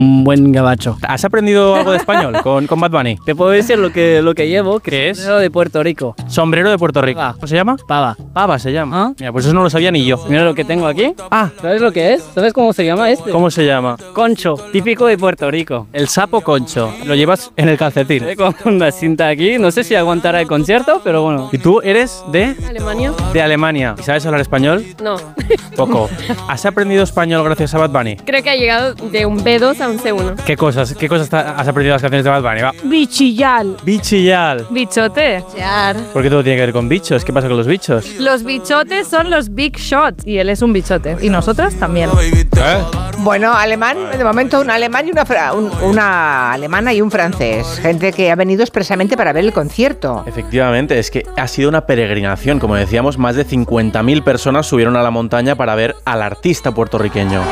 Un buen gabacho. ¿Has aprendido algo de español con Bad Bunny? Te puedo decir lo que llevo, ¿Qué es? sombrero de Puerto Rico. Sombrero de Puerto Rico. Pava. ¿Cómo se llama? Pava. Pava se llama. ¿Ah? Mira, pues eso no lo sabía ni yo. Mira lo que tengo aquí. Ah, ¿Sabes lo que es? ¿Sabes cómo se llama este? ¿cómo se llama? Concho, típico de Puerto Rico. El sapo concho. Lo llevas en el calcetín. Con la cinta aquí, no sé si aguantará el concierto, pero bueno. ¿Y tú eres de? Alemania. De Alemania. ¿Y sabes hablar español? No. Poco. ¿Has aprendido español gracias a Bad Bunny? Creo que ha llegado de un B2 a un C1. ¿Qué cosas has aprendido de las canciones de Bad Bunny? Va. Bichillal. Bichillal. Bichote. ¿Por qué todo tiene que ver con bichos? ¿Qué pasa con los bichos? Los bichotes son los big shots. Y él es un bichote. Y nosotras también. Bueno, alemán, de momento un alemán y una alemana y un francés. Gente que ha venido expresamente para ver el concierto. Efectivamente, es que ha sido una peregrinación. Como decíamos, más de 50.000 personas subieron a la montaña para ver al artista puertorriqueño.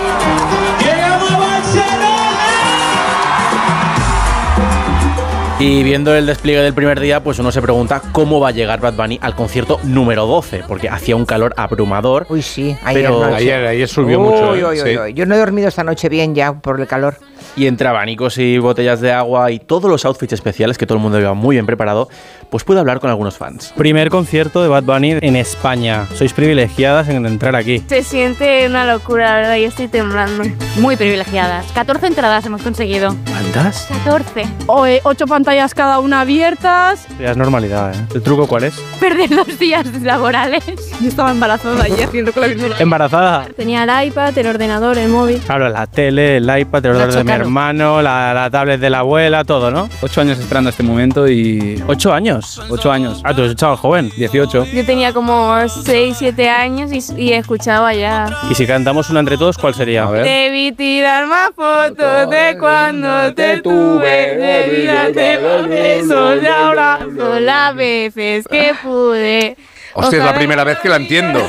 Y viendo el despliegue del primer día, pues uno se pregunta cómo va a llegar Bad Bunny al concierto número 12, porque hacía un calor abrumador. Uy, sí, Pero ayer subió mucho. Uy. Yo no he dormido esta noche bien ya por el calor. Y entre abanicos y botellas de agua y todos los outfits especiales que todo el mundo lleva muy bien preparado, pues pude hablar con algunos fans. Primer concierto de Bad Bunny en España. Sois privilegiadas en entrar aquí. Se siente una locura, la verdad, yo estoy temblando. Muy privilegiadas. 14 entradas hemos conseguido. ¿Cuántas? 14. 8 pantallas cada una abiertas. Ya es normalidad, ¿eh? ¿El truco cuál es? Perder 2 días laborales. Yo estaba embarazada ayer viendo con la misma. ¿Embarazada? Tenía el iPad, el ordenador, el móvil. Claro, la tele, el iPad, el ordenador de mi hermano, la tablet de la abuela, todo, ¿no? 8 años esperando este momento y... 8 años. 8 años. Ah, tú eres un chaval joven. 18. Yo tenía como 6, 7 años y escuchaba ya. Y si cantamos una entre todos, ¿cuál sería? A ver. Debí tirar más fotos de cuando te tuve. Debí darte más besos y ahora son las veces que pude. Hostia, es la primera vez que la entiendo.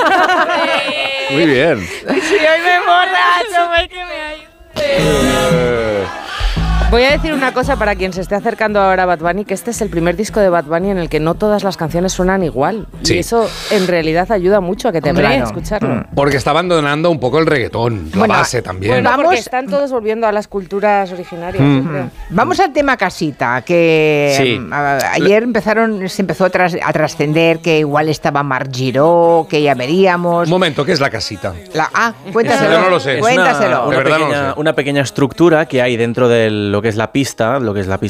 Muy bien. Si hoy me emborracho, pues que me ayude. Voy a decir una cosa para quien se esté acercando ahora a Bad Bunny, que este es el primer disco de Bad Bunny en el que no todas las canciones suenan igual. Sí. Y eso en realidad ayuda mucho a que te Claro. apetezca escucharlo. Porque está abandonando un poco el reggaetón, la Bueno, base también. Bueno, Vamos- porque están todos volviendo a las culturas originarias, yo creo. Vamos al tema casita, que Sí. ayer se empezó a trascender que igual estaba Marc Giró, que ya veríamos. Un momento, ¿qué es la casita? Cuéntaselo. Yo no lo sé. Es Cuéntaselo. De verdad no lo sé. una pequeña estructura que hay dentro de lo que es la pista,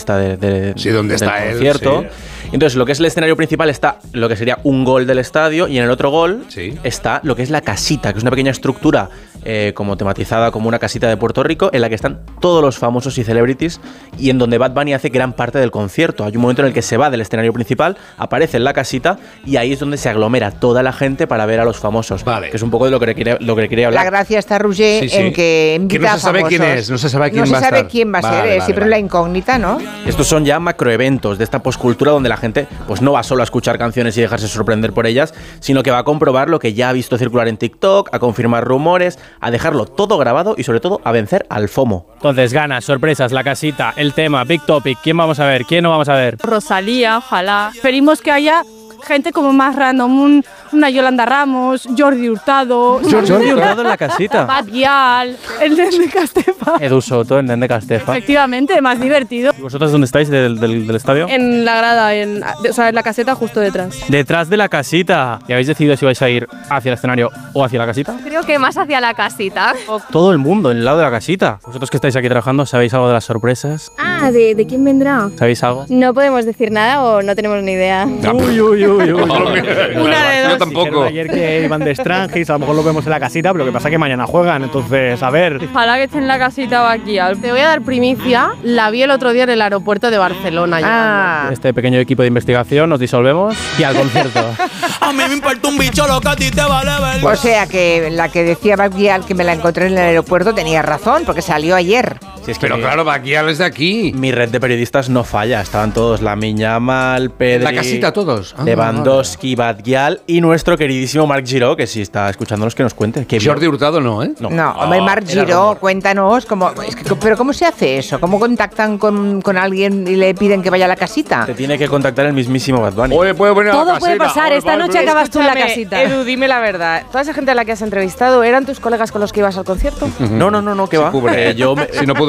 Sí, donde del está él, concierto. sí. Entonces, lo que es el escenario principal está lo que sería un gol del estadio y en el otro gol Sí. está lo que es la casita, que es una pequeña estructura como tematizada como una casita de Puerto Rico en la que están todos los famosos y celebrities y en donde Bad Bunny hace gran parte del concierto. Hay un momento en el que se va del escenario principal, aparece en la casita y ahí es donde se aglomera toda la gente para ver a los famosos. Vale. Que es un poco de lo que quería hablar. La gracia está, Roger, Sí, sí. en que invita Que no a se sabe famosos. quién es, no se sabe quién va a sabe estar. quién va a ser, Vale, vale, siempre vale. la incógnita, ¿no? Estos son ya macroeventos de esta poscultura donde la gente pues no va solo a escuchar canciones y dejarse sorprender por ellas, sino que va a comprobar lo que ya ha visto circular en TikTok, a confirmar rumores, a dejarlo todo grabado y sobre todo a vencer al FOMO. Entonces, ganas, sorpresas, la casita, el tema, Big Topic, ¿quién vamos a ver? ¿Quién no vamos a ver? Rosalía, ojalá. Esperemos que haya gente como más random. Una Yolanda Ramos, Jordi Hurtado. Jordi Hurtado en la casita. Bad Gyal, el de Castefa. Edu Soto, en Dende Castefa. Efectivamente, más divertido. ¿Y vosotros dónde estáis del estadio? En la grada, en la caseta justo detrás. Detrás de la casita. ¿Y habéis decidido si vais a ir hacia el escenario o hacia la casita? Creo que más hacia la casita. Todo el mundo en el lado de la casita. Vosotros que estáis aquí trabajando, ¿sabéis algo de las sorpresas? Ah, ¿de quién vendrá? ¿Sabéis algo? No podemos decir nada o no tenemos ni idea. Uy, uy, uy, uy. Una de dos. Yo tampoco. Ayer que iban de Strangis, a lo mejor lo vemos en la casita, pero lo que pasa es que mañana juegan, entonces, a ver. Ojalá que esté en la casita o aquí. Te voy a dar primicia. La vi el otro día en el aeropuerto de Barcelona. Ah, Este pequeño equipo de investigación nos disolvemos y al concierto. A mí me importa un bicho lo que a ti te vale ver. o sea que la que decía Bad Gyal que me la encontré en el aeropuerto tenía razón, porque salió ayer. Si es que Pero claro, Baquial es de aquí. mi red de periodistas no falla. Estaban todos, Lamine Yamal, Pedri, La casita todos. Ah, Lewandowski, Bad Gyal y nuestro queridísimo Marc Giró, que si está escuchándonos que nos cuente. ¿Qué vio? Jordi Hurtado no, ¿eh? No, hombre, Marc era Giró, rumor. cuéntanos, pero ¿cómo se hace eso? ¿Cómo contactan con alguien y le piden que vaya a la casita? Te tiene que contactar el mismísimo Bad Bunny. Oye, puede poner Todo puede pasar. Esta noche acabas tú en la casita. Edu, dime la verdad. ¿Toda esa gente a la que has entrevistado eran tus colegas con los que ibas al concierto? No, que va. Cubre. Yo Si no puedo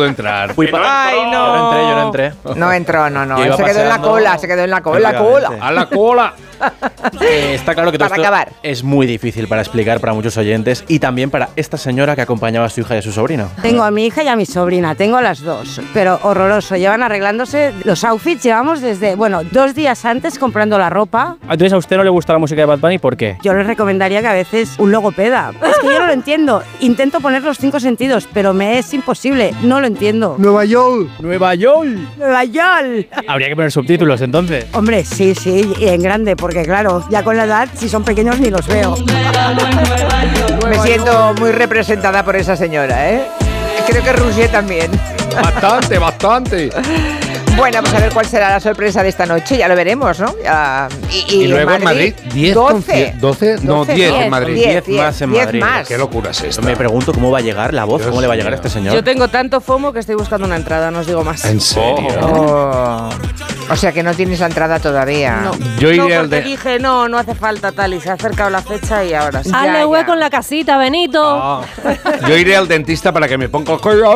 entrar. Ay, no. Yo no entré. No entró, no. Yo iba Se quedó en la paseando. cola, se quedó en la cola. Efectivamente. ¡A la cola! Está claro que todo Para esto acabar. es muy difícil para explicar para muchos oyentes y también para esta señora que acompañaba a su hija y a su sobrino. Tengo a mi hija y a mi sobrina, tengo a las dos, pero horroroso. Llevan arreglándose los outfits, llevamos desde, 2 días antes comprando la ropa. Entonces, ¿a usted no le gusta la música de Bad Bunny? ¿Por qué? Yo les recomendaría que a veces un logopeda. Es que yo no lo entiendo. Intento poner los 5 sentidos, pero me es imposible. No lo entiendo. Nueva York. ¡Nueva York! ¡Nueva York! Habría que poner subtítulos, entonces. Hombre, sí, y en grande, porque claro, ya con la edad, si son pequeños ni los veo. Me siento muy representada por esa señora, ¿eh? Creo que Roger también. Bastante. Bueno, pues a ver cuál será la sorpresa de esta noche, ya lo veremos, ¿no? Y luego en Madrid, 10 ¿12? No, 10 en Madrid. 10 más en 10 Madrid. más. Qué locura es esta. Me pregunto cómo va a llegar la voz, cómo le va a llegar a este señor. Yo tengo tanto FOMO que estoy buscando una entrada, no os digo más. ¿En serio? Oh. O sea que no tienes la entrada todavía. No, Yo iré no, al porque de... dije, no hace falta tal, y se ha acercado la fecha y ahora sí. Hazle hueco en la casita, Benito. Ah. Yo iré al dentista para que me ponga...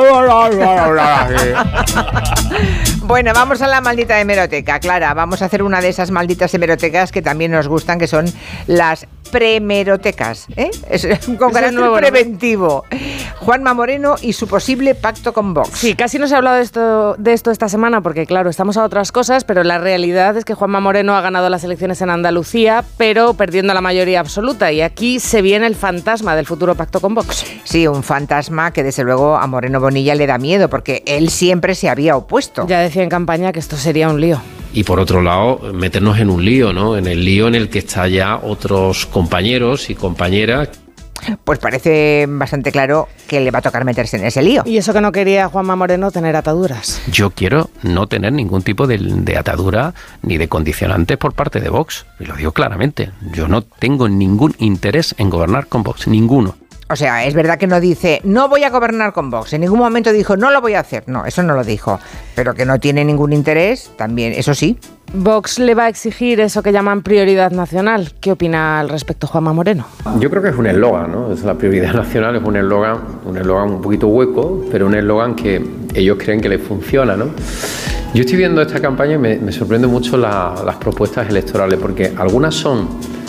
Bueno, vamos a la maldita hemeroteca, Clara. Vamos a hacer una de esas malditas hemerotecas que también nos gustan, que son las premerotecas, ¿eh? Con carácter nuevo, ¿no? preventivo. Juanma Moreno y su posible pacto con Vox. Sí, casi no se ha hablado de esto esta semana porque, claro, estamos a otras cosas, pero la realidad es que Juanma Moreno ha ganado las elecciones en Andalucía, pero perdiendo la mayoría absoluta. Y aquí se viene el fantasma del futuro pacto con Vox. Sí, un fantasma que desde luego a Moreno Bonilla le da miedo porque él siempre se había opuesto. Ya decía en campaña que esto sería un lío. Y por otro lado, meternos en un lío, ¿no? En el lío en el que están ya otros compañeros y compañeras. Pues parece bastante claro que le va a tocar meterse en ese lío. Y eso que no quería Juanma Moreno, tener ataduras. Yo quiero no tener ningún tipo de atadura ni de condicionantes por parte de Vox. Y lo digo claramente. Yo no tengo ningún interés en gobernar con Vox, ninguno. O sea, es verdad que no dice, no voy a gobernar con Vox. En ningún momento dijo, no lo voy a hacer. No, eso no lo dijo. Pero que no tiene ningún interés, también, eso sí. Vox le va a exigir eso que llaman prioridad nacional. ¿Qué opina al respecto Juanma Moreno? Yo creo que es un eslogan, ¿no? Es la prioridad nacional, es un eslogan un poquito hueco, pero un eslogan que ellos creen que les funciona, ¿no? Yo estoy viendo esta campaña y me sorprende mucho las propuestas electorales, porque algunas son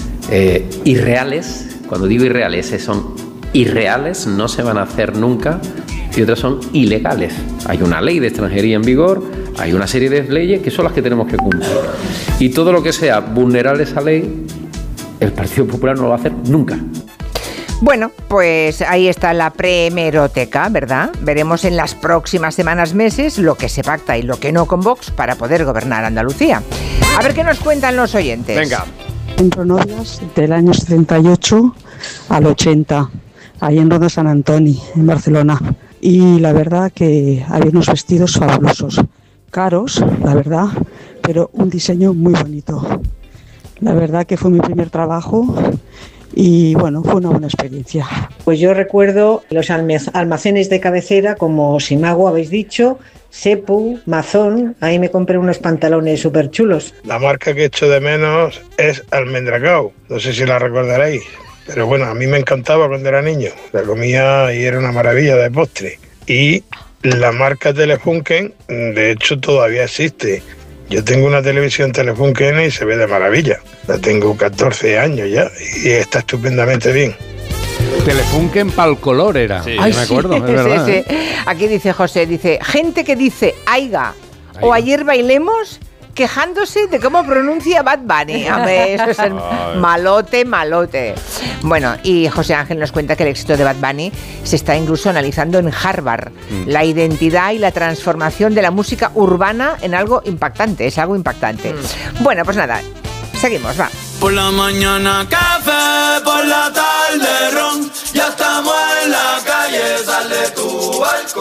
irreales. Cuando digo irreales, son irreales, no se van a hacer nunca, y otras son ilegales. Hay una ley de extranjería en vigor, hay una serie de leyes que son las que tenemos que cumplir. Y todo lo que sea vulnerar esa ley, el Partido Popular no lo va a hacer nunca. Bueno, pues ahí está la prehemeroteca, ¿verdad? Veremos en las próximas semanas, meses, lo que se pacta y lo que no con Vox para poder gobernar Andalucía. A ver qué nos cuentan los oyentes. Venga. Entre novias del año 78 al 80, ahí en Ronda Sant Antoni, en Barcelona. Y la verdad que había unos vestidos fabulosos, caros, la verdad, pero un diseño muy bonito. La verdad que fue mi primer trabajo y bueno, fue una buena experiencia. Pues yo recuerdo los almacenes de cabecera como Simago, habéis dicho, Sepu, Mazón, ahí me compré unos pantalones súper chulos. La marca que echo de menos es Almendracao, no sé si la recordaréis, pero bueno, a mí me encantaba cuando era niño, la comía y era una maravilla de postre. Y la marca Telefunken, de hecho, todavía existe. Yo tengo una televisión Telefunken y se ve de maravilla. La tengo 14 años ya y está estupendamente bien. Telefunken pa'l color era. Sí, me acuerdo, es verdad. Sí. Aquí dice José, dice, gente que dice aiga o ayer bailemos quejándose de cómo pronuncia Bad Bunny. A ver, eso es el malote. Bueno, y José Ángel nos cuenta que el éxito de Bad Bunny se está incluso analizando en Harvard. La identidad y la transformación de la música urbana en algo impactante, es algo impactante. Bueno, pues nada, seguimos, va. Por la mañana café, por la tarde ron, ya estamos en la calle, sal de tu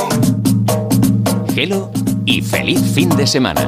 balcón. Gelo y feliz fin de semana.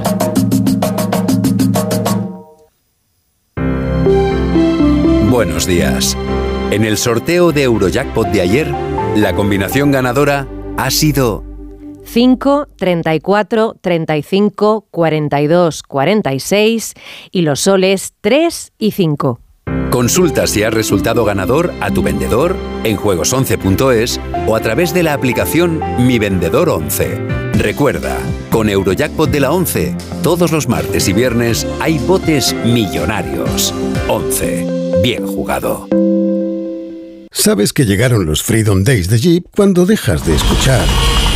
Buenos días. En el sorteo de Eurojackpot de ayer, la combinación ganadora ha sido 5, 34, 35, 42, 46 y los soles 3 y 5. Consulta si has resultado ganador a tu vendedor en juegos11.es o a través de la aplicación Mi Vendedor 11. Recuerda, con Eurojackpot de la 11, todos los martes y viernes hay botes millonarios. 11. Bien jugado. Sabes que llegaron los Freedom Days de Jeep cuando dejas de escuchar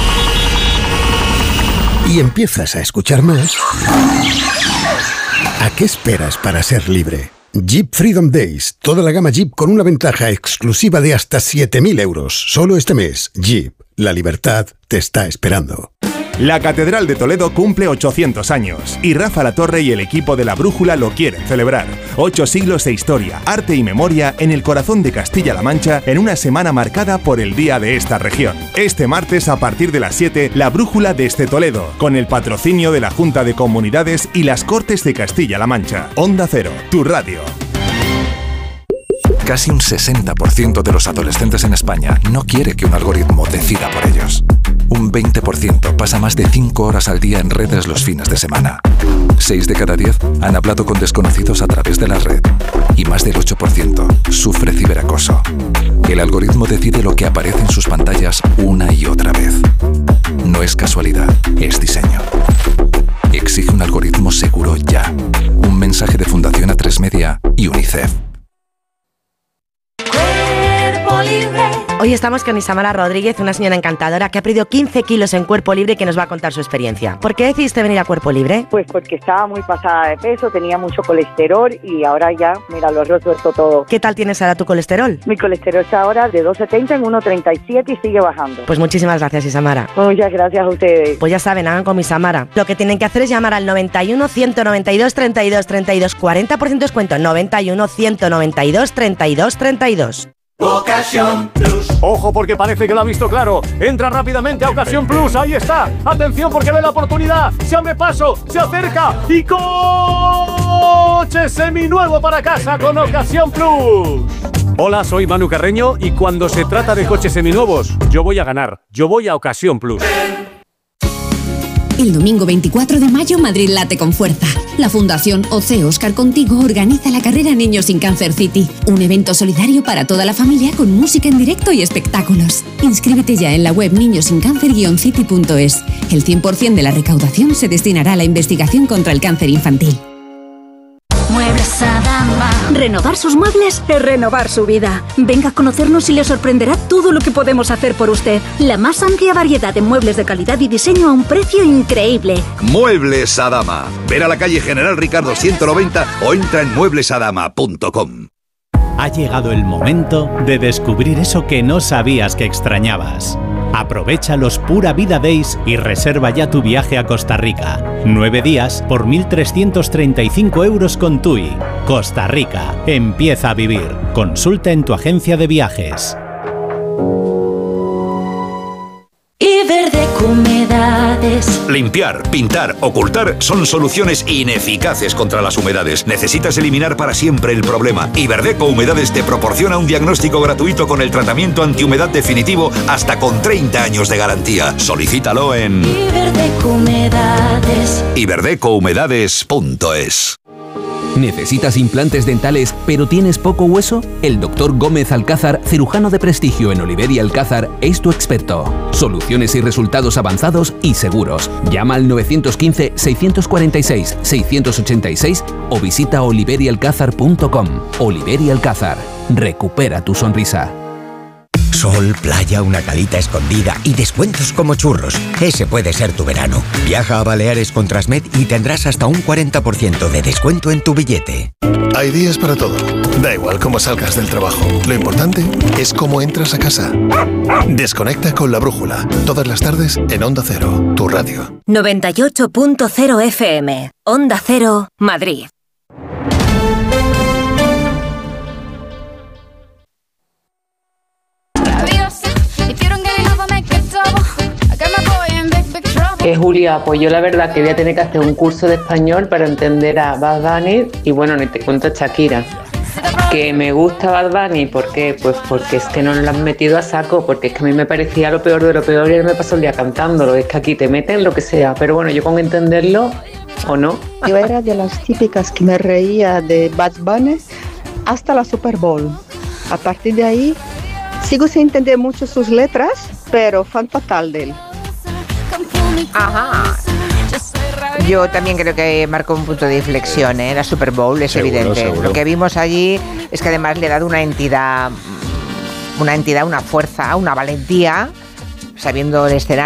y empiezas a escuchar más. ¿A qué esperas para ser libre? Jeep Freedom Days, toda la gama Jeep con una ventaja exclusiva de hasta 7.000 euros. Solo este mes, Jeep, la libertad te está esperando. La Catedral de Toledo cumple 800 años y Rafa Latorre y el equipo de La Brújula lo quieren celebrar. 8 siglos de historia, arte y memoria en el corazón de Castilla-La Mancha en una semana marcada por el día de esta región. Este martes a partir de las 7, La Brújula desde Toledo, con el patrocinio de la Junta de Comunidades y las Cortes de Castilla-La Mancha. Onda Cero, tu radio. Casi un 60% de los adolescentes en España no quiere que un algoritmo decida por ellos. Un 20% pasa más de 5 horas al día en redes los fines de semana. 6 de cada 10 han hablado con desconocidos a través de la red. Y más del 8% sufre ciberacoso. El algoritmo decide lo que aparece en sus pantallas una y otra vez. No es casualidad, es diseño. Exige un algoritmo seguro ya. Un mensaje de Fundación A3 Media y UNICEF. Hoy estamos con Isamara Rodríguez, una señora encantadora que ha perdido 15 kilos en Cuerpo Libre y que nos va a contar su experiencia. ¿Por qué decidiste venir a Cuerpo Libre? Pues porque estaba muy pasada de peso, tenía mucho colesterol y ahora ya, mira, lo he resuelto todo. ¿Qué tal tienes ahora tu colesterol? Mi colesterol está ahora de 2,70 en 1,37 y sigue bajando. Pues muchísimas gracias, Isamara. Muchas gracias a ustedes. Pues ya saben, hagan con Isamara. Lo que tienen que hacer es llamar al 91 192 32 32, 40% descuento, 91 192 32 32. Ocasión Plus. Ojo porque parece que lo ha visto claro. Entra rápidamente a Ocasión Plus. Ahí está. Atención porque ve la oportunidad. Se abre paso, se acerca y coche seminuevo para casa con Ocasión Plus. Hola, soy Manu Carreño y cuando se trata de coches seminuevos, yo voy a ganar. Yo voy a Ocasión Plus. El domingo 24 de mayo, Madrid late con fuerza. La Fundación OC Óscar Contigo organiza la carrera Niños sin Cáncer City, un evento solidario para toda la familia con música en directo y espectáculos. Inscríbete ya en la web niñosincancer-city.es. El 100% de la recaudación se destinará a la investigación contra el cáncer infantil. Muebles Adama. Renovar sus muebles es renovar su vida. Venga a conocernos y le sorprenderá todo lo que podemos hacer por usted. La más amplia variedad de muebles de calidad y diseño a un precio increíble. Muebles Adama. Ven a la calle General Ricardo 190 o entra en mueblesadama.com. Ha llegado el momento de descubrir eso que no sabías que extrañabas. Aprovecha los Pura Vida Days y reserva ya tu viaje a Costa Rica. 9 días por 1.335 euros con TUI. Costa Rica. Empieza a vivir. Consulta en tu agencia de viajes. Iberdeco Humedades. Limpiar, pintar, ocultar son soluciones ineficaces contra las humedades. Necesitas eliminar para siempre el problema. Iberdeco Humedades te proporciona un diagnóstico gratuito con el tratamiento antihumedad definitivo hasta con 30 años de garantía. Solicítalo en Iberdeco Humedades. iberdecohumedades.es. ¿Necesitas implantes dentales pero tienes poco hueso? El Dr. Gómez Alcázar, cirujano de prestigio en Oliver y Alcázar, es tu experto. Soluciones y resultados avanzados y seguros. Llama al 915-646-686 o visita oliverialcázar.com. Oliver y Alcázar. Recupera tu sonrisa. Sol, playa, una calita escondida y descuentos como churros. Ese puede ser tu verano. Viaja a Baleares con Transmed y tendrás hasta un 40% de descuento en tu billete. Hay días para todo. Da igual cómo salgas del trabajo. Lo importante es cómo entras a casa. Desconecta con La Brújula. Todas las tardes en Onda Cero, tu radio. 98.0 FM. Onda Cero, Madrid. Julia, pues yo la verdad que voy a tener que hacer un curso de español para entender a Bad Bunny y bueno, ni te cuento Shakira. Que me gusta Bad Bunny, ¿por qué? Pues porque es que no lo han metido a saco, porque es que a mí me parecía lo peor de lo peor y él me pasó el día cantándolo. Es que aquí te meten lo que sea, pero bueno, yo con entenderlo o no. Yo era de las típicas que me reía de Bad Bunny hasta la Super Bowl. A partir de ahí sigo sin entender mucho sus letras, pero fan total de él. Ajá. Yo también creo que marcó un punto de inflexión, ¿eh? La Super Bowl, es Seguro, evidente. seguro. Lo que vimos allí es que además le ha dado una entidad, una fuerza, una valentía, sabiendo el escenario.